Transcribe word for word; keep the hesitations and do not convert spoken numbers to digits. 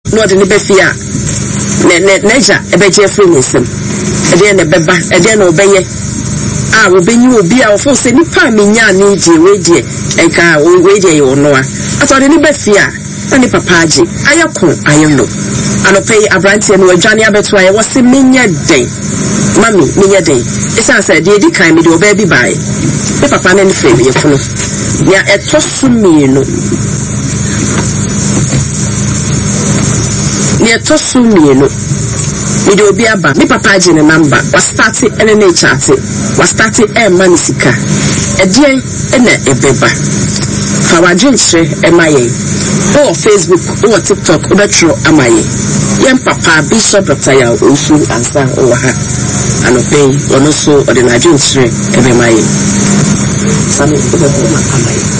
no de ne befia ne ne neja ebeje free nsem ede ne beba ede na obeye ah obenyi obi a ofo se nipa menya na ije wedie enka wedie yo no a aso de ne befia ani papa age ayako ayelo anopay abrantie no adwane abeto aye wo se menya den mami menya den isa say de edi kan me de oba bi bai me papa na ni free me yefuno ya etosumi no ni etosumi no me de obi aba me papa age ne number was start ene na chat was start e man sika edien ena ebeba fa wajinche emaye o Facebook o TikTok o betro amaye yem papa Bishop Doctor ya osu ansa o ha anopay ono so o de na jinche ebemaye sami o be amaye